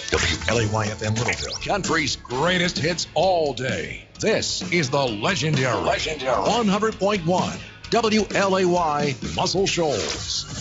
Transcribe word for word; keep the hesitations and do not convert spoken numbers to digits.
W L A Y F M Littleville, country's greatest hits all day. This is the legendary, legendary one hundred point one W L A Y Muscle Shoals.